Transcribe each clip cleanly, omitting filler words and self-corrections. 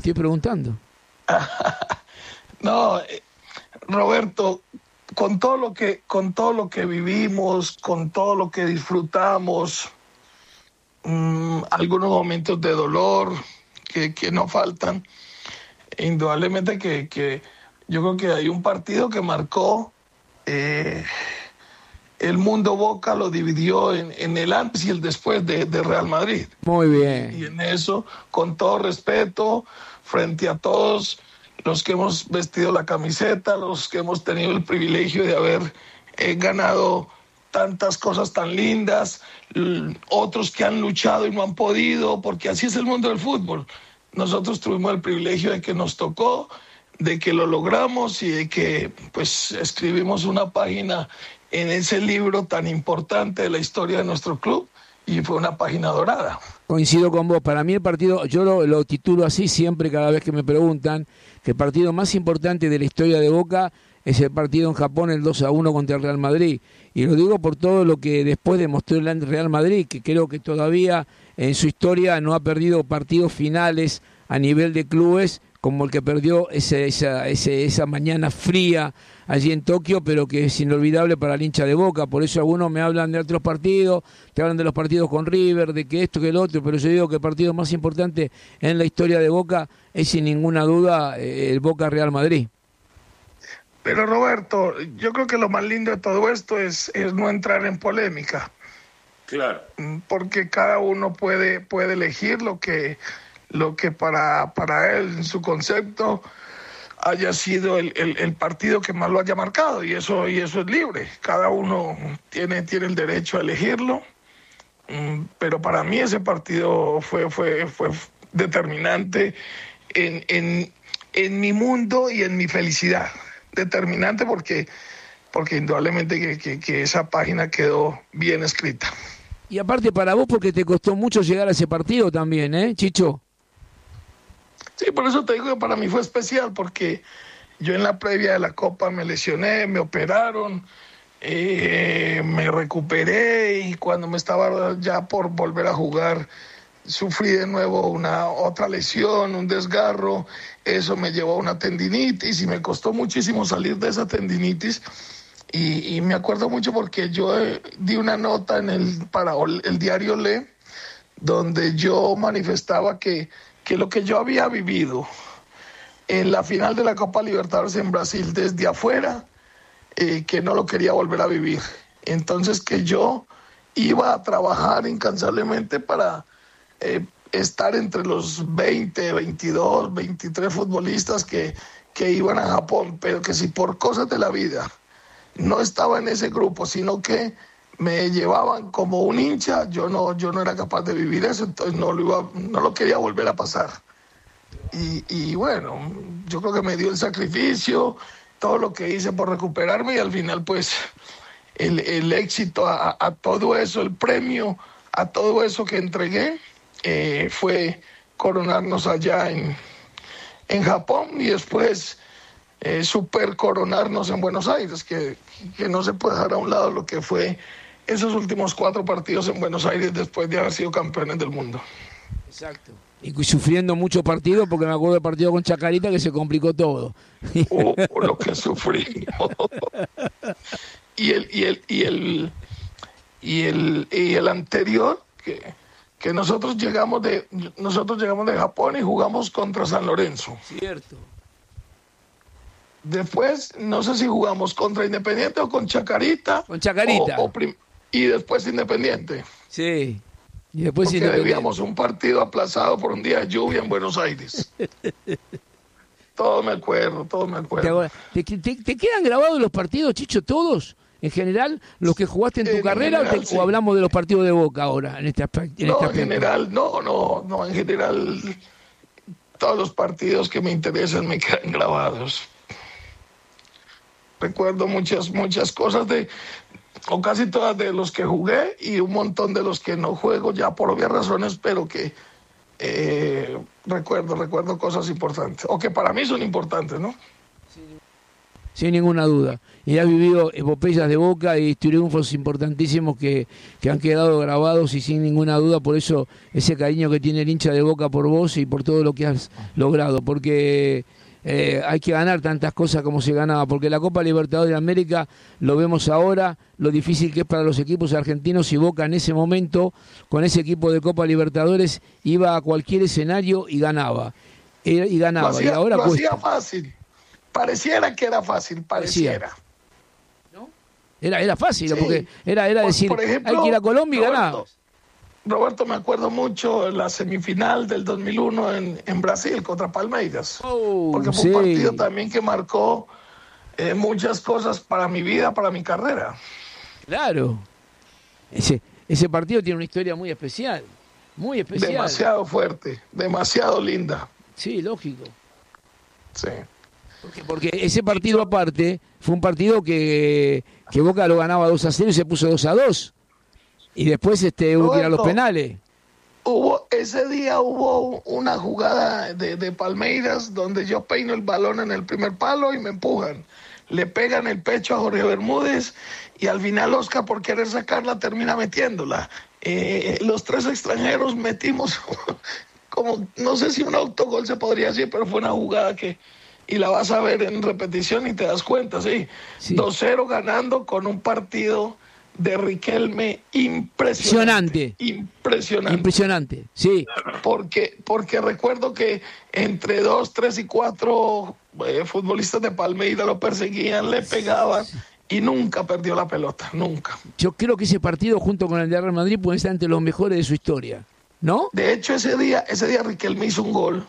Estoy preguntando. No, Roberto, con todo lo que vivimos, con todo lo que disfrutamos, algunos momentos de dolor que no faltan, indudablemente que yo creo que hay un partido que marcó el mundo Boca, lo dividió en el antes y el después de Real Madrid. Muy bien. Y en eso, con todo respeto, frente a todos los que hemos vestido la camiseta, los que hemos tenido el privilegio de haber ganado tantas cosas tan lindas, otros que han luchado y no han podido, porque así es el mundo del fútbol. Nosotros tuvimos el privilegio de que nos tocó, de que lo logramos y de que pues escribimos una página en ese libro tan importante de la historia de nuestro club, y fue una página dorada. Coincido con vos. Para mí el partido, yo lo titulo así siempre, cada vez que me preguntan, que el partido más importante de la historia de Boca es el partido en Japón, el 2-1 contra el Real Madrid. Y lo digo por todo lo que después demostró el Real Madrid, que creo que todavía en su historia no ha perdido partidos finales a nivel de clubes como el que perdió esa mañana fría allí en Tokio, pero que es inolvidable para el hincha de Boca. Por eso algunos me hablan de otros partidos, te hablan de los partidos con River, de que esto, que el otro, pero yo digo que el partido más importante en la historia de Boca es sin ninguna duda el Boca-Real Madrid. Pero Roberto, yo creo que lo más lindo de todo esto es no entrar en polémica. Claro. Porque cada uno puede elegir lo que para él, en su concepto, haya sido el partido que más lo haya marcado, y eso es libre. Cada uno tiene el derecho a elegirlo, pero para mí ese partido fue determinante en mi mundo y en mi felicidad. Determinante porque indudablemente que esa página quedó bien escrita. Y aparte para vos, porque te costó mucho llegar a ese partido también, ¿eh, Chicho? Sí, por eso te digo que para mí fue especial, porque yo en la previa de la Copa me lesioné, me operaron, me recuperé, y cuando me estaba ya por volver a jugar, sufrí de nuevo otra lesión, un desgarro. Eso me llevó a una tendinitis y me costó muchísimo salir de esa tendinitis. Y me acuerdo mucho porque yo di una nota para el diario Le, donde yo manifestaba que lo que yo había vivido en la final de la Copa Libertadores en Brasil desde afuera, que no lo quería volver a vivir. Entonces que yo iba a trabajar incansablemente para estar entre los 20, 22, 23 futbolistas que iban a Japón, pero que si por cosas de la vida no estaba en ese grupo, sino que me llevaban como un hincha, yo no era capaz de vivir eso, entonces no lo quería volver a pasar. Y bueno, yo creo que me dio el sacrificio, todo lo que hice por recuperarme, y al final pues el éxito a todo eso, el premio a todo eso que entregué, fue coronarnos allá en Japón, y después super coronarnos en Buenos Aires, que no se puede dejar a un lado lo que fue esos últimos 4 partidos en Buenos Aires después de haber sido campeones del mundo. Exacto. Y sufriendo muchos partidos, porque me acuerdo del partido con Chacarita que se complicó todo. Lo que sufrimos. y el anterior, que nosotros llegamos de Japón y jugamos contra San Lorenzo. Cierto. Después, no sé si jugamos contra Independiente o con Chacarita. Con Chacarita. Y después Independiente. Sí. Y después porque debíamos un partido aplazado por un día de lluvia en Buenos Aires. Todo me acuerdo. ¿Te quedan grabados los partidos, Chicho, todos? En general, los que jugaste en tu carrera, general, sí. ¿O hablamos de los partidos de Boca ahora, en este aspecto? En general, no, en general, todos los partidos que me interesan me quedan grabados. Recuerdo muchas cosas o casi todas de los que jugué, y un montón de los que no juego ya por obvias razones, pero que recuerdo cosas importantes, o que para mí son importantes, ¿no? sin ninguna duda. Y has vivido epopeyas de Boca y triunfos importantísimos que han quedado grabados y sin ninguna duda, por eso ese cariño que tiene el hincha de Boca por vos y por todo lo que has logrado, porque hay que ganar tantas cosas como se ganaba, porque la Copa Libertadores de América lo vemos ahora, lo difícil que es para los equipos argentinos, y Boca en ese momento, con ese equipo de Copa Libertadores, iba a cualquier escenario y ganaba. Y ahora lo hacía fácil. Pareciera que era fácil, pareciera. ¿No? Era fácil, sí. Porque era decir, por ejemplo, hay que ir a Colombia y ganar. Roberto, me acuerdo mucho en la semifinal del 2001 en Brasil contra Palmeiras. Porque fue un partido también que marcó muchas cosas para mi vida, para mi carrera. Claro. Ese partido tiene una historia muy especial. Muy especial. Demasiado fuerte, demasiado linda. Sí, lógico. Sí. Porque ese partido aparte fue un partido que Boca lo ganaba 2-0 y se puso 2-2. Y después hubo que ir a los penales. Ese día hubo una jugada de Palmeiras donde yo peino el balón en el primer palo y me empujan. Le pegan el pecho a Jorge Bermúdez y al final Oscar, por querer sacarla, termina metiéndola. Los tres extranjeros metimos como, no sé si un autogol se podría decir, pero fue una jugada y la vas a ver en repetición y te das cuenta, sí. 2-0 ganando con un partido de Riquelme impresionante. Impresionante, sí. Porque recuerdo que entre 2, 3 y 4 futbolistas de Palmeiras lo perseguían, le pegaban y nunca perdió la pelota, nunca. Yo creo que ese partido junto con el de Real Madrid puede estar entre los mejores de su historia, ¿no? De hecho, ese día Riquelme hizo un gol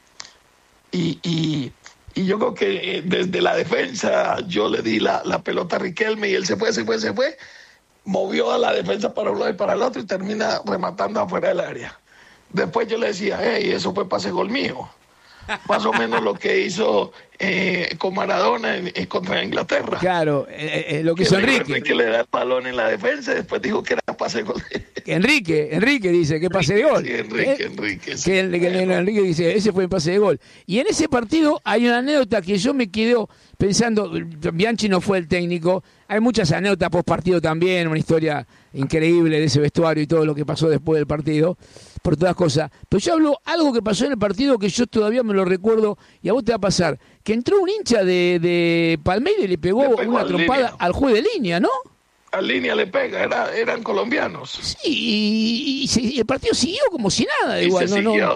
y yo creo que desde la defensa yo le di la pelota a Riquelme y él se fue, movió a la defensa para un lado y para el otro y termina rematando afuera del área. Después yo le decía, eso fue pase gol mío. Más o menos lo que hizo con Maradona contra Inglaterra. Claro, lo que hizo Enrique. Que le da el balón en la defensa y después dijo que era pase gol. Enrique dice que pase de gol. Sí, Enrique. Sí. Enrique dice, ese fue el pase de gol. Y en ese partido hay una anécdota que yo me quedo pensando, Bianchi no fue el técnico, hay muchas anécdotas post partido también, una historia increíble de ese vestuario y todo lo que pasó después del partido, por todas cosas. Pero yo hablo algo que pasó en el partido que yo todavía me lo recuerdo y a vos te va a pasar, que entró un hincha de Palmeiras y le pegó una trompada al juez de línea, ¿no? A línea le pega, eran colombianos. Sí, y el partido siguió como si nada. Igual, se siguió.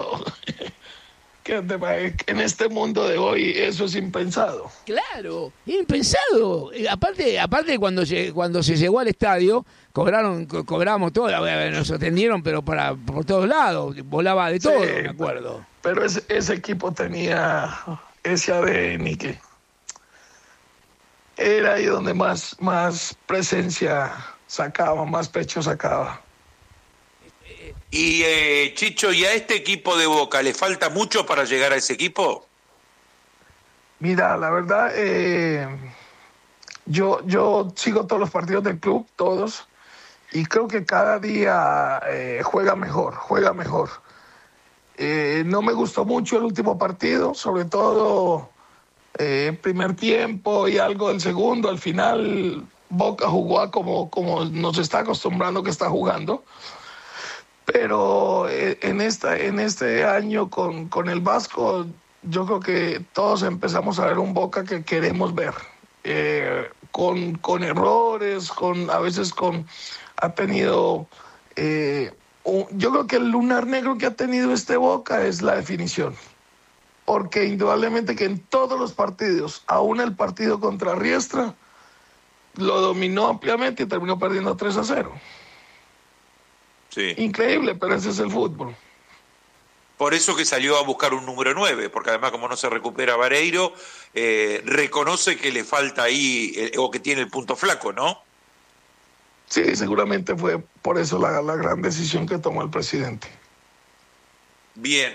En este mundo de hoy eso es impensado. Impensado. Aparte cuando se llegó al estadio, cobramos todo, nos atendieron, pero por todos lados, volaba de todo, me acuerdo. Pero ese equipo tenía ese ADN que era ahí donde más presencia sacaba, más pecho sacaba. Y Chicho, ¿y a este equipo de Boca le falta mucho para llegar a ese equipo? Mira, la verdad, yo sigo todos los partidos del club, todos, y creo que cada día juega mejor. No me gustó mucho el último partido, sobre todo primer tiempo y algo del segundo. Al final Boca jugó como nos está acostumbrando que está jugando. Pero en este año con el Vasco, yo creo que todos empezamos a ver un Boca que queremos ver. Con errores, a veces ha tenido... yo creo que el lunar negro que ha tenido este Boca es la definición. Porque indudablemente que en todos los partidos, aún el partido contra Riestra, lo dominó ampliamente y terminó perdiendo 3-0. Sí. Increíble, pero ese es el fútbol. Por eso que salió a buscar un número 9, porque además como no se recupera Vareiro, reconoce que le falta ahí, o que tiene el punto flaco, ¿no? Sí, seguramente fue por eso la gran decisión que tomó el presidente. Bien,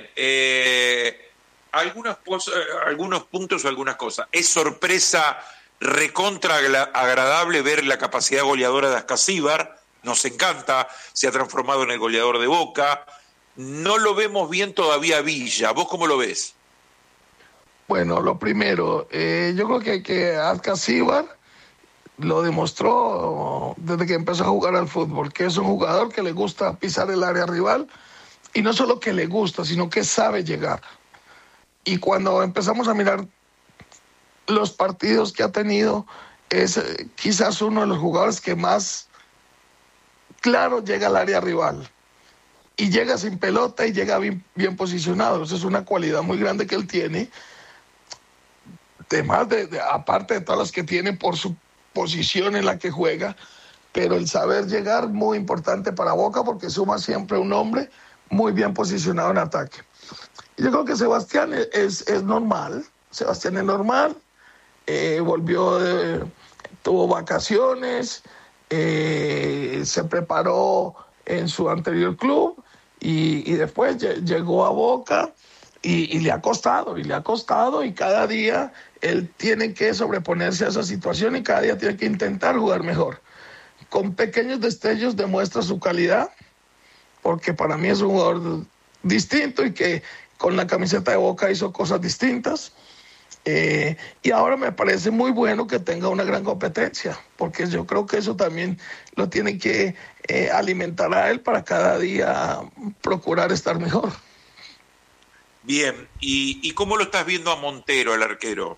algunos puntos o algunas cosas. ¿Es sorpresa recontra agradable ver la capacidad goleadora de Ascasíbar? Nos encanta, se ha transformado en el goleador de Boca. No lo vemos bien todavía a Villa. ¿Vos cómo lo ves? Bueno, lo primero, yo creo que Alcacíbar lo demostró desde que empezó a jugar al fútbol, que es un jugador que le gusta pisar el área rival, y no solo que le gusta, sino que sabe llegar. Y cuando empezamos a mirar los partidos que ha tenido, es quizás uno de los jugadores que más claro llega al área rival. Y llega sin pelota y llega bien posicionado. Esa es una cualidad muy grande que él tiene. Además aparte de todas las que tiene por su posición en la que juega, pero el saber llegar muy importante para Boca porque suma siempre un hombre muy bien posicionado en ataque. Yo creo que Sebastián es normal. Sebastián es normal. Volvió, tuvo vacaciones, se preparó en su anterior club y después llegó a Boca y le ha costado, y cada día él tiene que sobreponerse a esa situación y cada día tiene que intentar jugar mejor. Con pequeños destellos demuestra su calidad, porque para mí es un jugador distinto y que con la camiseta de Boca hizo cosas distintas. Y ahora me parece muy bueno que tenga una gran competencia, porque yo creo que eso también lo tiene que alimentar a él para cada día procurar estar mejor. Bien, ¿y cómo lo estás viendo a Montero, el arquero?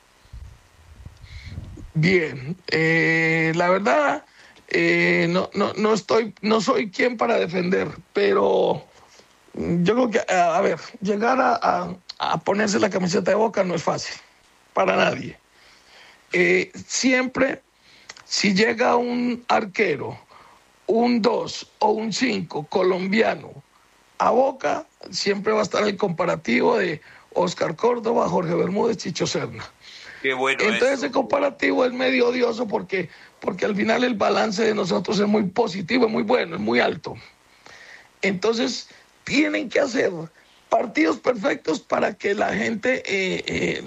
Bien, la verdad, no soy quien para defender, pero yo creo que, a ver, llegar a ponerse la camiseta de Boca no es fácil, para nadie. Siempre, si llega un arquero, un 2 o un 5 colombiano a Boca, siempre va a estar el comparativo de Oscar Córdoba, Jorge Bermúdez, Chicho Serna. Qué bueno. Entonces ese comparativo es medio odioso porque al final el balance de nosotros es muy positivo, es muy bueno, es muy alto. Entonces tienen que hacer partidos perfectos para que la gente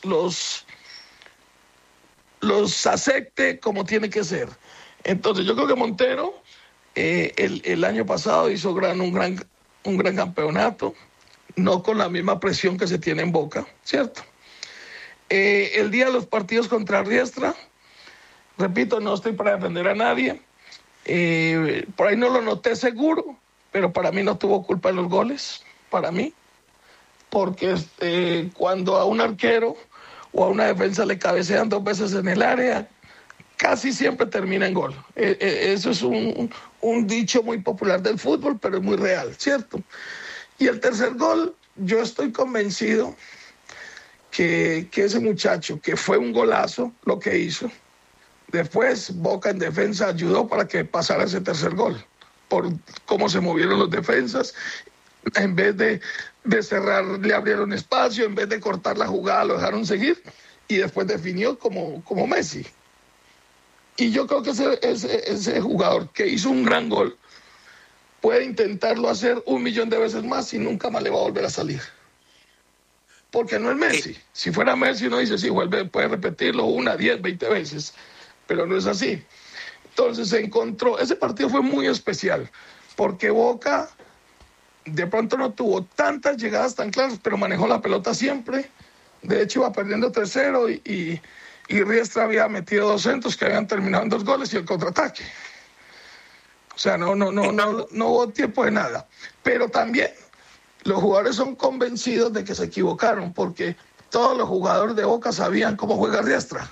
los acepte como tiene que ser. Entonces yo creo que Montero el año pasado hizo un gran campeonato, no con la misma presión que se tiene en Boca, ¿cierto? El día de los partidos contra Riestra, repito, no estoy para defender a nadie, por ahí no lo noté seguro, pero para mí no tuvo culpa en los goles, para mí, porque cuando a un arquero o a una defensa le cabecean 2 veces en el área, casi siempre termina en gol. Eso es un dicho muy popular del fútbol, pero es muy real, ¿cierto? Y el tercer gol, yo estoy convencido que ese muchacho, que fue un golazo lo que hizo, después Boca en defensa ayudó para que pasara ese tercer gol, por cómo se movieron los defensas. En vez de cerrar, le abrieron espacio, en vez de cortar la jugada, lo dejaron seguir y después definió como Messi. Y yo creo que ese jugador que hizo un gran gol puede intentarlo hacer 1.000.000 de veces más y nunca más le va a volver a salir. Porque no es Messi. Si fuera Messi uno dice, sí, puede repetirlo 1, 10, 20 veces, pero no es así. Entonces se encontró, ese partido fue muy especial, porque Boca de pronto no tuvo tantas llegadas tan claras, pero manejó la pelota siempre. De hecho iba perdiendo 3-0 y Riestra había metido 2 centros que habían terminado en 2 goles y el contraataque. O sea, no hubo tiempo de nada. Pero también los jugadores son convencidos de que se equivocaron, porque todos los jugadores de Boca sabían cómo juega Riestra.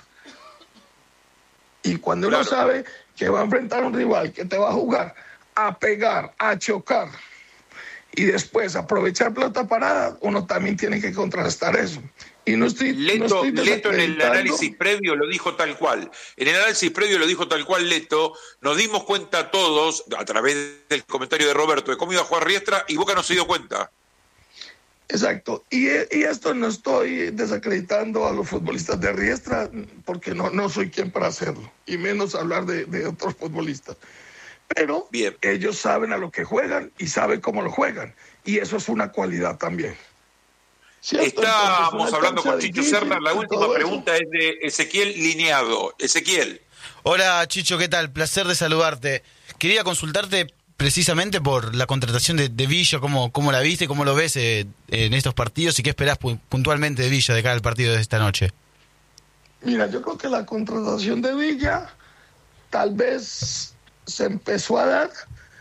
Y cuando uno sabe que va a enfrentar a un rival que te va a jugar a pegar, a chocar y después aprovechar pelota parada, uno también tiene que contrastar eso. Y Leto en el análisis previo lo dijo tal cual. En el análisis previo lo dijo tal cual Leto. Nos dimos cuenta todos, a través del comentario de Roberto, de cómo iba a jugar Riestra y Boca no se dio cuenta. Exacto. Y esto no estoy desacreditando a los futbolistas de Riestra, porque no soy quien para hacerlo, y menos hablar de otros futbolistas. Pero bien, ellos saben a lo que juegan y saben cómo lo juegan. Y eso es una cualidad también. ¿Cierto? Estábamos hablando con Chicho Serna. La última pregunta es de Ezequiel Lineado. Ezequiel. Hola Chicho, ¿qué tal? Placer de saludarte. Quería consultarte precisamente por la contratación de Villa, ¿cómo la viste, cómo lo ves en estos partidos y qué esperás puntualmente de Villa de cara al partido de esta noche? Mira, yo creo que la contratación de Villa tal vez se empezó a dar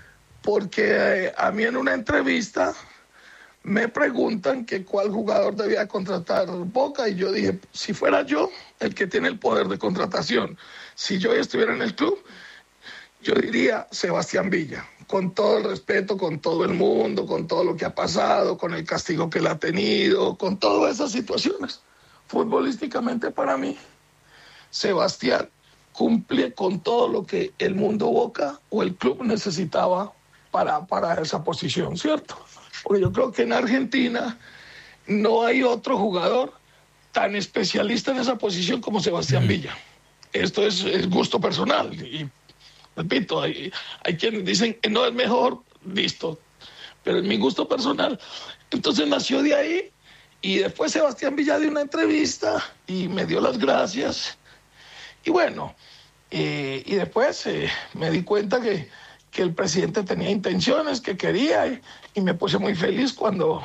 porque a mí en una entrevista me preguntan que cuál jugador debía contratar Boca y yo dije, si fuera yo el que tiene el poder de contratación, si yo estuviera en el club, yo diría Sebastián Villa, con todo el respeto, con todo el mundo, con todo lo que ha pasado, con el castigo que él ha tenido, con todas esas situaciones. Futbolísticamente para mí, Sebastián cumple con todo lo que el mundo Boca o el club necesitaba para esa posición, ¿cierto? Porque yo creo que en Argentina no hay otro jugador tan especialista en esa posición como Sebastián Villa. Esto es gusto personal y repito, hay quienes dicen que no es mejor, listo, pero es mi gusto personal. Entonces nació de ahí y después Sebastián Villa dio una entrevista y me dio las gracias. Y bueno, y después me di cuenta que el presidente tenía intenciones, que quería, y me puse muy feliz cuando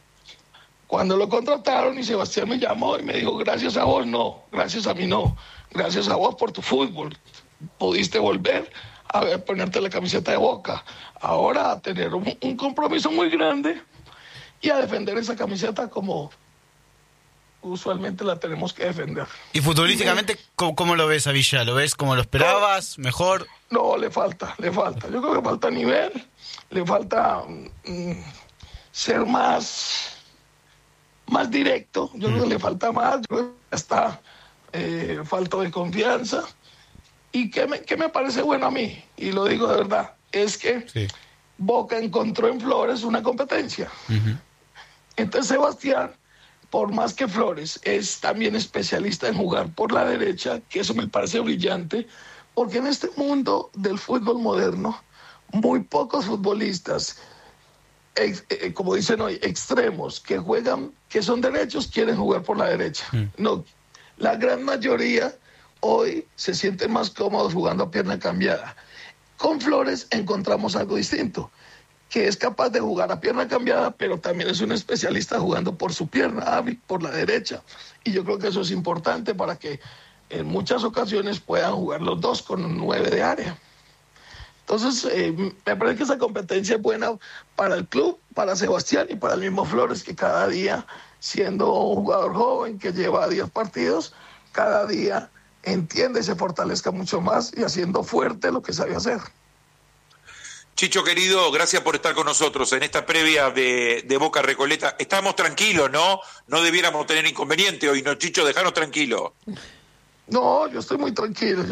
lo contrataron y Sebastián me llamó y me dijo, gracias a vos, no, gracias a mí no, gracias a vos por tu fútbol, pudiste volver a ponerte la camiseta de Boca, ahora a tener un compromiso muy grande y a defender esa camiseta como usualmente la tenemos que defender. ¿Y futbolísticamente cómo lo ves a Villa? ¿Lo ves como lo esperabas? ¿Mejor? No, le falta. Yo creo que falta nivel, le falta ser más directo. Yo creo que le falta más, yo creo que está falta de confianza. ¿Y qué me parece bueno a mí? Y lo digo de verdad, es que sí. Boca encontró en Flores una competencia. Uh-huh. Entonces Sebastián, por más que Flores es también especialista en jugar por la derecha, que eso me parece brillante, porque en este mundo del fútbol moderno, muy pocos futbolistas, como dicen hoy, extremos, que son derechos, quieren jugar por la derecha. No, la gran mayoría hoy se sienten más cómodos jugando a pierna cambiada. Con Flores encontramos algo distinto, que es capaz de jugar a pierna cambiada, pero también es un especialista jugando por su pierna hábil, por la derecha. Y yo creo que eso es importante para que en muchas ocasiones puedan jugar los dos con un 9 de área. Entonces, me parece que esa competencia es buena para el club, para Sebastián y para el mismo Flores, que cada día, siendo un jugador joven que lleva 10 partidos, cada día entiende y se fortalezca mucho más y haciendo fuerte lo que sabe hacer. Chicho, querido, gracias por estar con nosotros en esta previa de Boca Recoleta. Estamos tranquilos, ¿no? No debiéramos tener inconveniente hoy, ¿no, Chicho? Dejanos tranquilos. No, yo estoy muy tranquilo.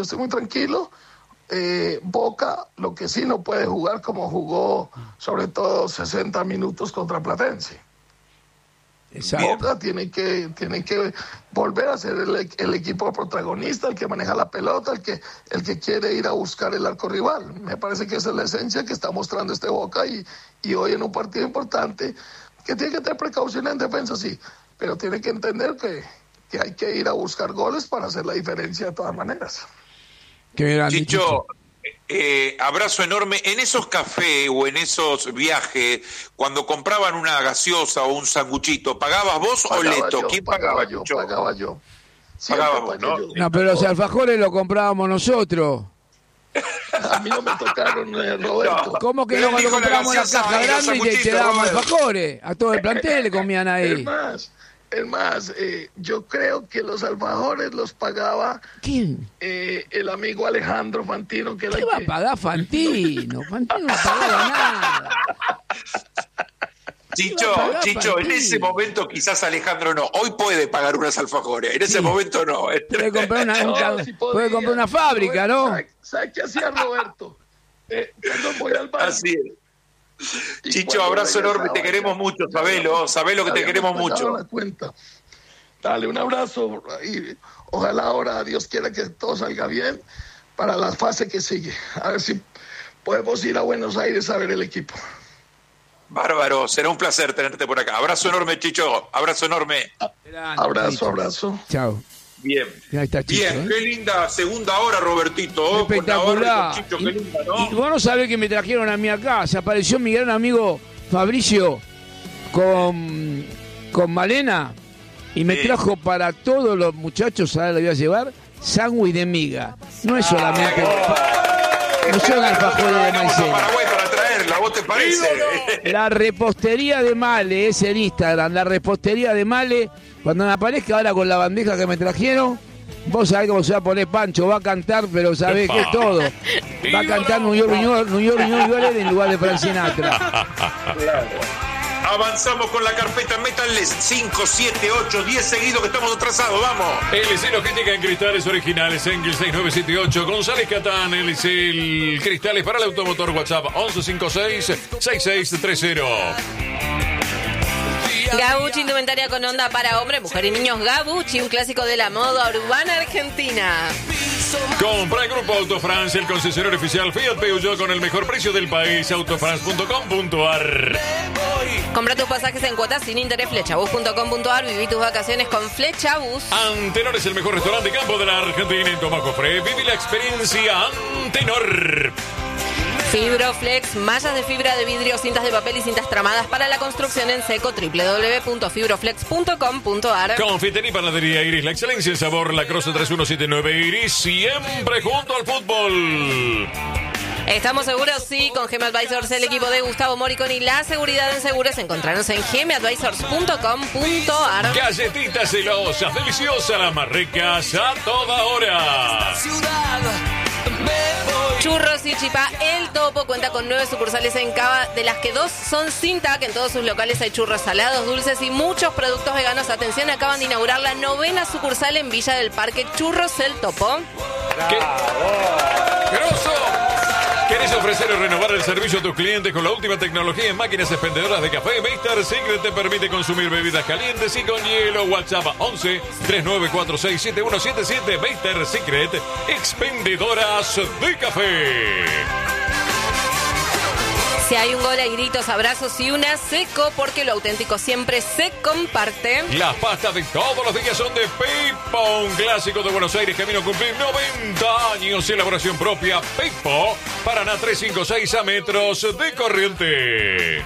Boca, lo que sí no puede jugar como jugó, sobre todo 60 minutos contra Platense. Exacto. Boca tiene que volver a ser el equipo protagonista, el que maneja la pelota, el que quiere ir a buscar el arco rival. Me parece que esa es la esencia que está mostrando este Boca y hoy en un partido importante que tiene que tener precaución en defensa, sí, pero tiene que entender que hay que ir a buscar goles para hacer la diferencia de todas maneras. Chicho, abrazo enorme. En esos cafés o en esos viajes, cuando compraban una gaseosa o un sanguchito, ¿pagabas vos o Leto? ¿Quién pagaba? Pagaba yo. Pagábamos, ¿no? No, pero los alfajores los comprábamos nosotros. A mí no me tocaron, Roberto. No, ¿cómo que no? Cuando compramos la caja grande y te dábamos alfajores? A todo el plantel le comían ahí. Es más, yo creo que los alfajores los pagaba... ¿Quién? El amigo Alejandro Fantino. Que ¿Qué va a pagar Fantino? Fantino no pagaba nada. Chicho, en ese momento quizás Alejandro no. Hoy puede pagar unas alfajores. En ese momento no. Puede comprar una fábrica, ¿no? ¿Sabes qué hacía Roberto? Cuando voy al bar. Así es. Chicho, abrazo enorme, te queremos mucho, sabelo que te queremos mucho. Dale, un abrazo y ojalá ahora Dios quiera que todo salga bien para la fase que sigue. A ver si podemos ir a Buenos Aires a ver el equipo. Bárbaro, será un placer tenerte por acá. Abrazo enorme, Chicho, abrazo enorme. Abrazo. Chao. Bien. Ahí está Chicho, Bien, qué linda segunda hora, Robertito. Espectacular. Chicho, qué linda, ¿no? Y vos no sabés que me trajeron a mí acá. Se apareció mi gran amigo Fabricio con Malena y me trajo para todos los muchachos, ahora le voy a llevar, sándwich de miga. No es solamente... No son alfajores de maicena. Paraguay para traerla, ¿vos te parece? La repostería de Male es en Instagram. La repostería de Male. Cuando me aparezca ahora con la bandeja que me trajeron, vos sabés cómo se va a poner Pancho. Va a cantar, pero sabés que es todo. Va a cantar New York en lugar de Frank Sinatra. Avanzamos con la carpeta, métanles 5, 7, 8, 10 seguidos que estamos atrasados, vamos. LC Logística en cristales originales, Engel 6978, González Catán, LC Cristales para el automotor, WhatsApp 1156-6630. Gabucci, indumentaria con onda para hombre, mujer y niños. Gabucci, un clásico de la moda urbana argentina. Compra en Grupo Autofrance, el concesionario oficial Fiat Peugeot con el mejor precio del país, autofrance.com.ar. Compra tus pasajes en cuotas sin interés, flechabus.com.ar. Viví tus vacaciones con Flechabus. Antenor es el mejor restaurante de campo de la Argentina en Tomacofre. Viví la experiencia Antenor. Fibroflex, mallas de fibra de vidrio, cintas de papel y cintas tramadas para la construcción en seco, www.fibroflex.com.ar. Confitería y panadería Iris, la excelencia en sabor, La Croce 3179 Iris, siempre junto al fútbol. ¿Estamos seguros? Sí, con GM Advisors, el equipo de Gustavo Moriconi, la seguridad en seguros. Encontrarnos en gmadvisors.com.ar. Galletitas celosas, deliciosas, las más ricas a toda hora. Churros y Chipá El Topo cuenta con 9 sucursales en Cava, de las que 2 son sin TAC. En todos sus locales hay churros salados, dulces y muchos productos veganos. Atención, acaban de inaugurar la 9ª sucursal en Villa del Parque. Churros El Topo. ¿Qué? ¡Grosso! ¿Querés ofrecer o renovar el servicio a tus clientes con la última tecnología en máquinas expendedoras de café? Mr. Secret te permite consumir bebidas calientes y con hielo. WhatsApp 11 3946 7177. Mr. Secret, expendedoras de café. Si hay un gol, hay gritos, abrazos y una seco, porque lo auténtico siempre se comparte. Las pastas de todos los días son de Pipo, un clásico de Buenos Aires, camino a cumplir 90 años. Elaboración propia, Pipo, Paraná 356 a metros de Corriente.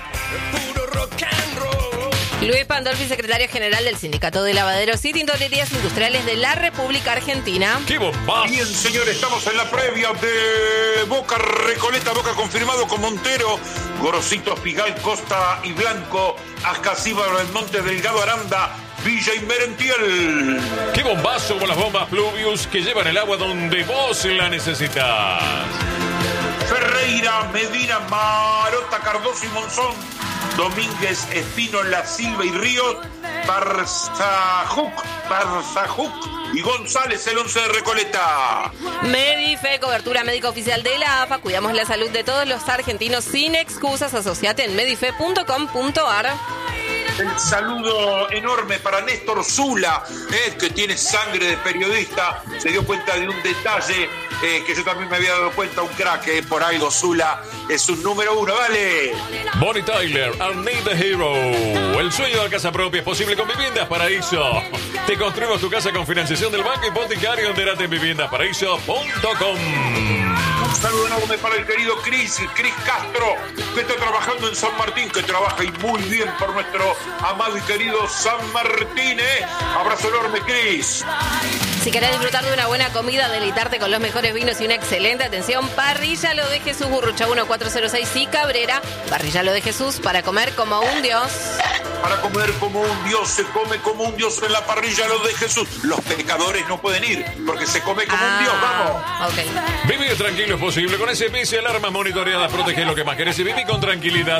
Luis Pandolfi, secretario general del Sindicato de Lavaderos y Tintorerías Industriales de la República Argentina. ¡Qué bombazo! Bien, señores, estamos en la previa de Boca Recoleta. Boca confirmado con Montero, Gorosito, Pigal, Costa y Blanco, Ascasíbaro, El Monte, Delgado, Aranda, Villa y Merentiel. ¡Qué bombazo con las bombas Pluvius que llevan el agua donde vos la necesitas! Ferreira, Medina, Marota, Cardoso y Monzón, Domínguez, Espino, La Silva y Ríos, Barzajuc y González, el 11 de Recoleta. Medife, cobertura médica oficial de la AFA. Cuidamos la salud de todos los argentinos sin excusas. Asociate en medife.com.ar. El saludo enorme para Néstor Zula, que tiene sangre de periodista. Se dio cuenta de un detalle que yo también me había dado cuenta, un crack, por algo Zula es un número 1, dale. Bonnie Tyler, I Need the Hero. El sueño de la casa propia es posible con Viviendas Paraíso. Te construimos tu casa con financiación del Banco Hipotecario. Entérate en viviendasparaíso.com. Un saludo enorme para el querido Cris Castro, que está trabajando en San Martín, que trabaja y muy bien por nuestro amado y querido San Martín. Abrazo enorme, Cris. Si querés disfrutar de una buena comida, deleitarte con los mejores vinos y una excelente atención, Parrilla Lo de Jesús, Burrucha 1406 y Cabrera. Parrilla Lo de Jesús, para comer como un dios. Para comer como un dios, se come como un dios en la Parrilla Lo de Jesús. Los pecadores no pueden ir, porque se come como un dios, vamos. Okay. Vivir tranquilo es posible con SPS, alarmas monitoreadas, protege lo que más querés y viví con tranquilidad.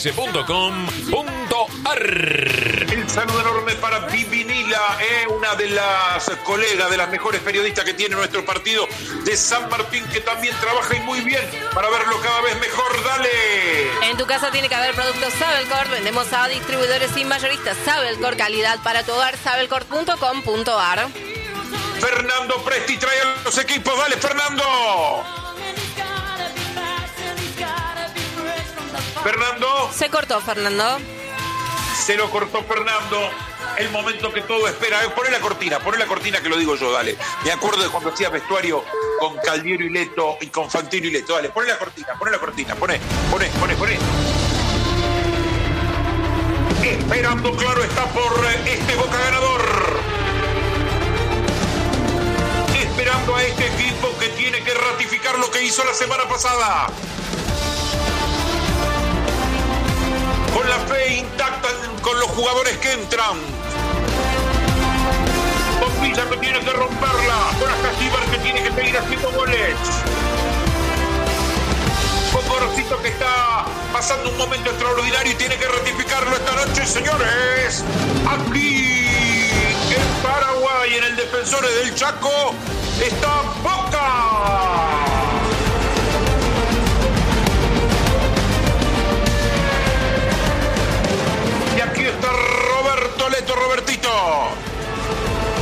SPS.com.ar. El saludo enorme para Vivinila, una de las colegas, de las mejores periodistas que tiene nuestro partido de San Martín, que también trabaja y muy bien para verlo cada vez mejor. Dale. En tu casa tiene que haber productos Sabelcorp. Vendemos a distribuidores y mayoristas. Sabelcorp, calidad para tu hogar. Sabelcorp.com.ar. Fernando Presti trae a los equipos. Dale, Fernando. Fernando. Se cortó, Fernando. Se lo cortó Fernando. el momento que todo espera. Poné la cortina que lo digo yo, dale. Me acuerdo de cuando hacía vestuario con Caldiero y Leto y con Fantino y Leto. Dale, poné la cortina, poné. Esperando, claro está, por este Boca ganador. Esperando a este equipo que tiene que ratificar lo que hizo la semana pasada. Con la fe intacta con los jugadores que entran. Con Villa que tiene que romperla. Con Ascasíbar que tiene que seguir haciendo goles. Con Gorosito que está pasando un momento extraordinario y tiene que ratificarlo esta noche, señores. Aquí en Paraguay, en el Defensores del Chaco, está Boca.